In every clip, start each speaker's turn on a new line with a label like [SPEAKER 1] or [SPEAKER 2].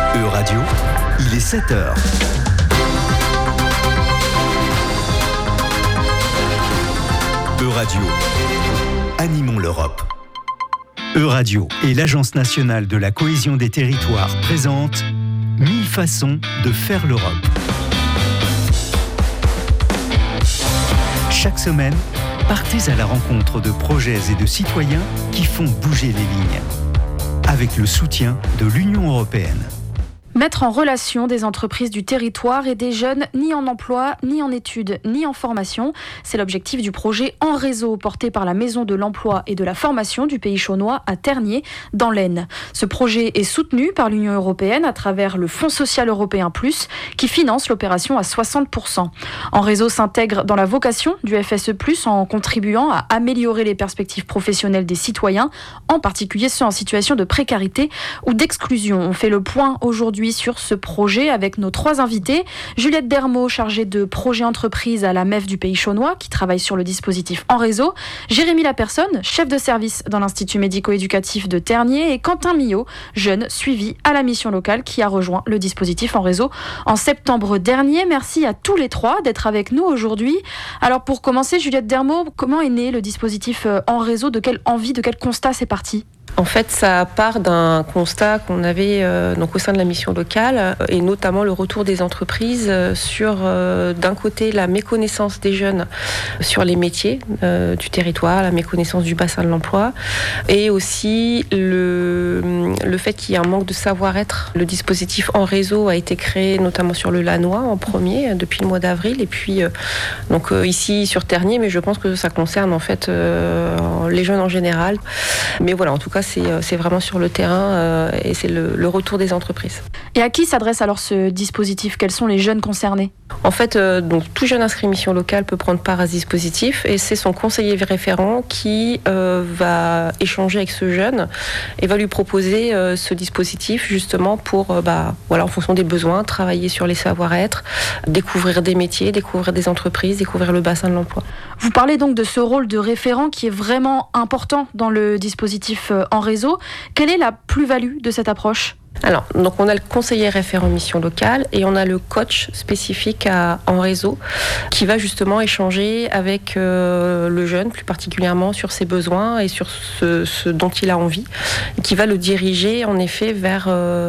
[SPEAKER 1] E-Radio, il est 7h. E-Radio, animons l'Europe. E-Radio et l'Agence nationale de la cohésion des territoires présentent 1000 façons de faire l'Europe. Chaque semaine, partez à la rencontre de projets et de citoyens qui font bouger les lignes. Avec le soutien de l'Union européenne.
[SPEAKER 2] Mettre en relation des entreprises du territoire et des jeunes ni en emploi, ni en études, ni en formation. C'est l'objectif du projet En Réseau porté par la Maison de l'Emploi et de la Formation du Pays Chaunois à Tergnier, dans l'Aisne. Ce projet est soutenu par l'Union européenne à travers le Fonds social européen Plus qui finance l'opération à 60%. En Réseau s'intègre dans la vocation du FSE+, en contribuant à améliorer les perspectives professionnelles des citoyens, en particulier ceux en situation de précarité ou d'exclusion. On fait le point aujourd'hui sur ce projet avec nos 3 invités. Juliette Dermot, chargée de projet entreprise à la MEF du Pays Chaunois, qui travaille sur le dispositif En Réseau. Jérémy Lapersonne, chef de service dans l'Institut médico-éducatif de Tergnier. Et Quentin Millot, jeune suivi à la mission locale, qui a rejoint le dispositif En Réseau en septembre dernier. Merci à tous les 3 d'être avec nous aujourd'hui. Alors pour commencer, Juliette Dermot, comment est né le dispositif En Réseau? De quelle envie, de quel constat c'est parti?
[SPEAKER 3] En fait, ça part d'un constat qu'on avait donc au sein de la mission locale et notamment le retour des entreprises sur d'un côté la méconnaissance des jeunes sur les métiers du territoire, la méconnaissance du bassin de l'emploi et aussi le fait qu'il y ait un manque de savoir-être. Le dispositif En Réseau a été créé notamment sur le Lannoy en premier depuis le mois d'avril et puis donc ici sur Tergnier, mais je pense que ça concerne en fait les jeunes en général. Mais voilà, en tout cas c'est vraiment sur le terrain et c'est le retour des entreprises.
[SPEAKER 2] Et à qui s'adresse alors ce dispositif? Quels sont les jeunes concernés?
[SPEAKER 3] En fait, donc, tout jeune inscrit mission locale peut prendre part à ce dispositif et c'est son conseiller référent qui va échanger avec ce jeune et va lui proposer ce dispositif justement pour, en fonction des besoins, travailler sur les savoir-être, découvrir des métiers, découvrir des entreprises, découvrir le bassin de l'emploi.
[SPEAKER 2] Vous parlez donc de ce rôle de référent qui est vraiment important dans le dispositif En Réseau. Quelle est la plus-value de cette approche ?
[SPEAKER 3] Alors, donc on a le conseiller référent mission locale et on a le coach spécifique En Réseau qui va justement échanger avec le jeune plus particulièrement sur ses besoins et sur ce dont il a envie et qui va le diriger en effet vers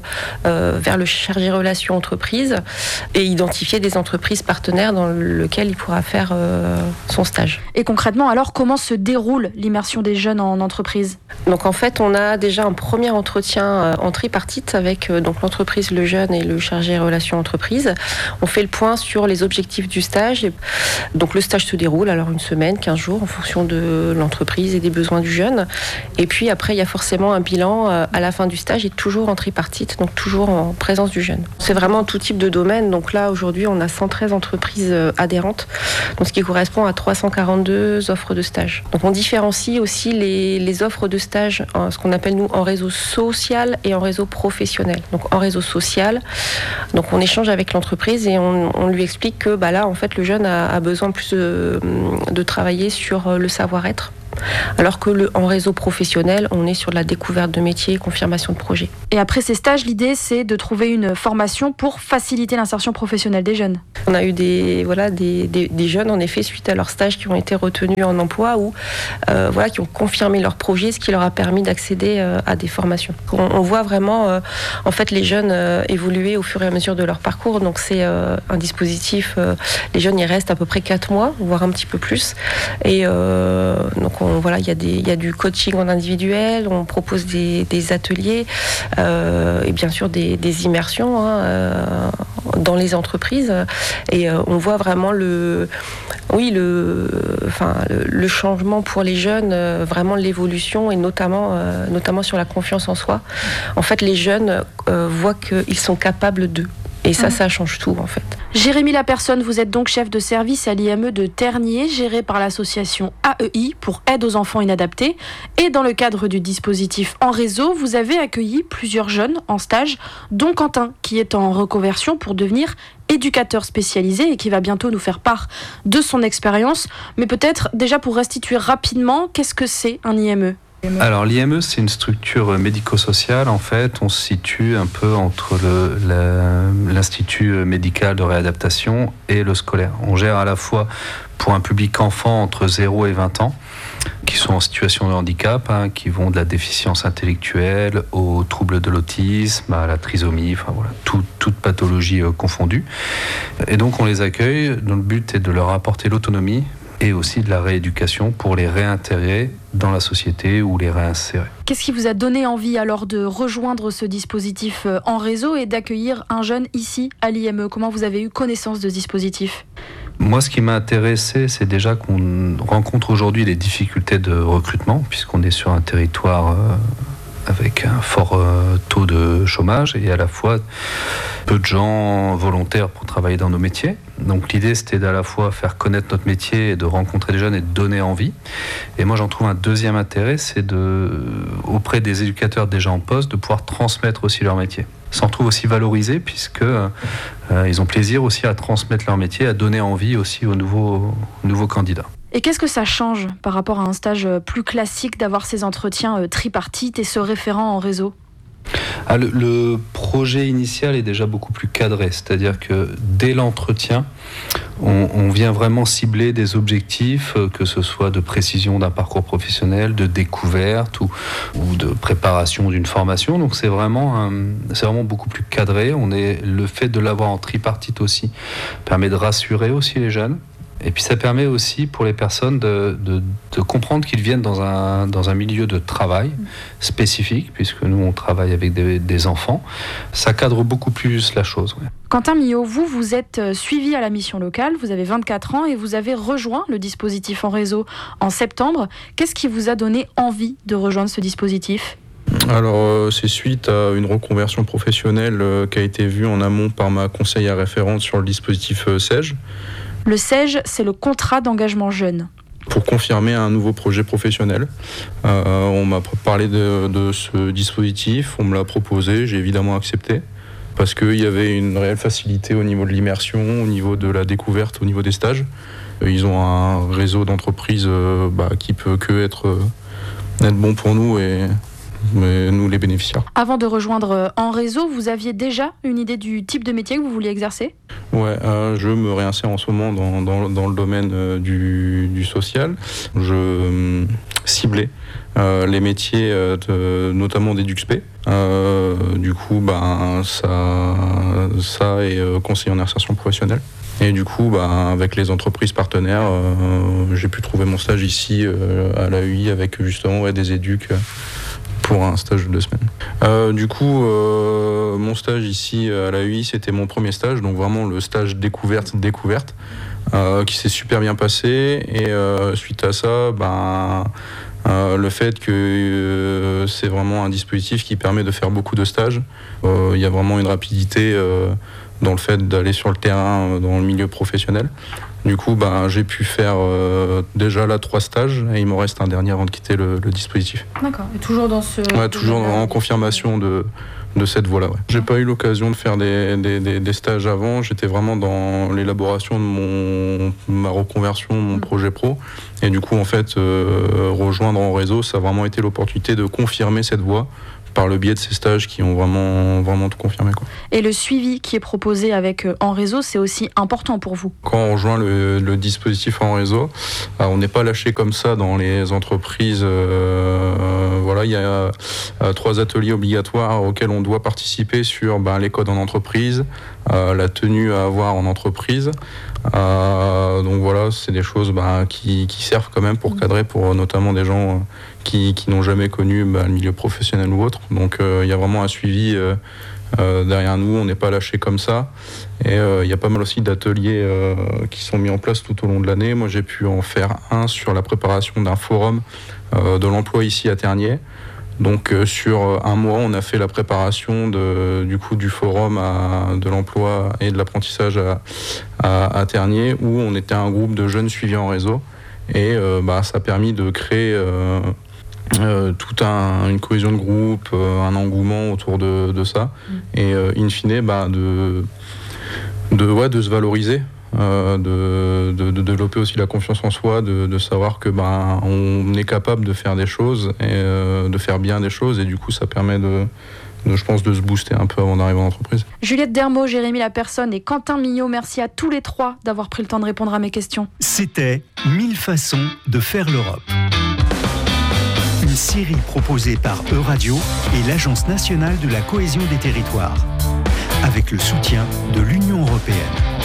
[SPEAKER 3] le chargé relations entreprise et identifier des entreprises partenaires dans lesquelles il pourra faire son stage.
[SPEAKER 2] Et concrètement alors, comment se déroule l'immersion des jeunes en entreprise ?
[SPEAKER 3] Donc en fait on a déjà un premier entretien en tripartite avec donc l'entreprise, le jeune et le chargé relations entreprise. On fait le point sur les objectifs du stage. Donc le stage se déroule alors une semaine, 15 jours en fonction de l'entreprise et des besoins du jeune. Et puis après il y a forcément un bilan à la fin du stage et toujours en tripartite, donc toujours en présence du jeune. C'est vraiment tout type de domaine. Donc là aujourd'hui on a 113 entreprises adhérentes, donc ce qui correspond à 342 offres de stage. Donc on différencie aussi les offres de stage, ce qu'on appelle nous en réseau social et en réseau professionnel. Donc en réseau social, donc on échange avec l'entreprise et on lui explique que là en fait le jeune a besoin plus de travailler sur le savoir-être. Alors que en réseau professionnel, on est sur de la découverte de métiers, confirmation de projets.
[SPEAKER 2] Et après ces stages, l'idée c'est de trouver une formation pour faciliter l'insertion professionnelle des jeunes.
[SPEAKER 3] On a eu des jeunes en effet suite à leurs stages qui ont été retenus en emploi ou qui ont confirmé leur projet, ce qui leur a permis d'accéder à des formations. On voit vraiment en fait les jeunes évoluer au fur et à mesure de leur parcours. Donc c'est un dispositif, les jeunes y restent à peu près 4 mois, voire un petit peu plus. Et donc il y a du coaching en individuel, on propose des ateliers et bien sûr des immersions dans les entreprises et on voit vraiment le changement pour les jeunes, vraiment l'évolution et notamment sur la confiance en soi. En fait, les jeunes voient qu'ils sont capables d'eux. Et ça change tout en fait.
[SPEAKER 2] Jérémy Lapersonne, vous êtes donc chef de service à l'IME de Tergnier, géré par l'association AEI pour Aide aux enfants inadaptés. Et dans le cadre du dispositif En Réseau, vous avez accueilli plusieurs jeunes en stage, dont Quentin, qui est en reconversion pour devenir éducateur spécialisé et qui va bientôt nous faire part de son expérience. Mais peut-être déjà pour restituer rapidement, qu'est-ce que c'est un IME ?
[SPEAKER 4] Alors l'IME, c'est une structure médico-sociale. En fait, on se situe un peu entre l'Institut médical de réadaptation et le scolaire. On gère à la fois pour un public enfant entre 0 et 20 ans, qui sont en situation de handicap, qui vont de la déficience intellectuelle aux troubles de l'autisme, à la trisomie, enfin voilà, toute pathologie confondue. Et donc on les accueille, dont le but est de leur apporter l'autonomie et aussi de la rééducation pour les réintégrer dans la société ou les réinsérer.
[SPEAKER 2] Qu'est-ce qui vous a donné envie alors de rejoindre ce dispositif en réseau et d'accueillir un jeune ici à l'IME ? Comment vous avez eu connaissance de ce dispositif ?
[SPEAKER 4] Moi, ce qui m'a intéressé, c'est déjà qu'on rencontre aujourd'hui des difficultés de recrutement, puisqu'on est sur un territoire avec un fort taux de chômage et à la fois peu de gens volontaires pour travailler dans nos métiers. Donc l'idée, c'était d'à la fois faire connaître notre métier et de rencontrer des jeunes et de donner envie. Et moi, j'en trouve un deuxième intérêt, c'est auprès des éducateurs déjà en poste, de pouvoir transmettre aussi leur métier. S'en trouve aussi valorisés puisque ils ont plaisir aussi à transmettre leur métier, à donner envie aussi aux nouveaux candidats.
[SPEAKER 2] Et qu'est-ce que ça change par rapport à un stage plus classique d'avoir ces entretiens tripartites et ce référent en réseau ?
[SPEAKER 4] Le projet initial est déjà beaucoup plus cadré, c'est-à-dire que dès l'entretien, on vient vraiment cibler des objectifs, que ce soit de précision d'un parcours professionnel, de découverte ou de préparation d'une formation. Donc c'est vraiment beaucoup plus cadré. Le fait de l'avoir en tripartite aussi permet de rassurer aussi les jeunes. Et puis ça permet aussi pour les personnes de comprendre qu'ils viennent dans un milieu de travail spécifique, puisque nous on travaille avec des enfants. Ça cadre beaucoup plus la chose. Ouais.
[SPEAKER 2] Quentin Millot, vous êtes suivi à la mission locale, vous avez 24 ans et vous avez rejoint le dispositif en réseau en septembre. Qu'est-ce qui vous a donné envie de rejoindre ce dispositif ?
[SPEAKER 5] Alors, c'est suite à une reconversion professionnelle qui a été vue en amont par ma conseillère référente sur le dispositif SEJ.
[SPEAKER 2] Le SEJ, c'est le contrat d'engagement jeune.
[SPEAKER 5] Pour confirmer un nouveau projet professionnel, on m'a parlé de ce dispositif, on me l'a proposé, j'ai évidemment accepté, parce qu'il y avait une réelle facilité au niveau de l'immersion, au niveau de la découverte, au niveau des stages. Ils ont un réseau d'entreprises qui peut que être bon pour nous et nous les bénéficiaires.
[SPEAKER 2] Avant de rejoindre en réseau, vous aviez déjà une idée du type de métier que vous vouliez exercer ?
[SPEAKER 5] Ouais, je me réinsère en ce moment dans le domaine du social. Je ciblais les métiers notamment des DUXP. Du coup, ça et conseiller en insertion professionnelle. Et du coup, avec les entreprises partenaires, j'ai pu trouver mon stage ici à la UI avec justement des éducs pour un stage de 2 semaines. Du coup, mon stage ici à la UI, c'était mon premier stage, donc vraiment le stage découverte, qui s'est super bien passé. Et suite à ça, le fait que c'est vraiment un dispositif qui permet de faire beaucoup de stages. Il y a vraiment une rapidité dans le fait d'aller sur le terrain, dans le milieu professionnel. Du coup, j'ai pu faire déjà là 3 stages et il me reste un dernier avant de quitter le dispositif.
[SPEAKER 2] D'accord, et toujours dans ce...
[SPEAKER 5] Ouais, toujours en confirmation de cette voie-là. Ouais. J'ai pas eu l'occasion de faire des stages avant, j'étais vraiment dans l'élaboration de ma reconversion, mon projet pro. Et du coup, en fait, rejoindre en réseau, ça a vraiment été l'opportunité de confirmer cette voie par le biais de ces stages qui ont vraiment tout confirmé, quoi.
[SPEAKER 2] Et le suivi qui est proposé avec en réseau, c'est aussi important pour vous ?
[SPEAKER 5] Quand on rejoint le dispositif en réseau, on n'est pas lâché comme ça dans les entreprises. Il y a 3 ateliers obligatoires auxquels on doit participer sur les codes en entreprise, la tenue à avoir en entreprise. Donc voilà, c'est des choses qui servent quand même pour cadrer, pour notamment des gens qui n'ont jamais connu le milieu professionnel ou autre. Donc il y a vraiment un suivi derrière nous, on n'est pas lâché comme ça. Et il y a pas mal aussi d'ateliers qui sont mis en place tout au long de l'année. Moi j'ai pu en faire un sur la préparation d'un forum de l'emploi ici à Tergnier. Donc sur un mois, on a fait la préparation du forum de l'emploi et de l'apprentissage à Tergnier, où on était un groupe de jeunes suivis en réseau. Et ça a permis de créer toute une cohésion de groupe, un engouement autour de ça. Et in fine, de se valoriser de développer aussi la confiance en soi, de savoir que on est capable de faire des choses et de faire bien des choses, et du coup ça permet je pense de se booster un peu avant d'arriver en entreprise.
[SPEAKER 2] Juliette Dermot, Jérémy Lapersonne et Quentin Mignot, merci à tous les trois d'avoir pris le temps de répondre à mes questions.
[SPEAKER 1] C'était 1000 façons de faire l'Europe. Une série proposée par Euradio et l'Agence nationale de la cohésion des territoires, avec le soutien de l'Union européenne.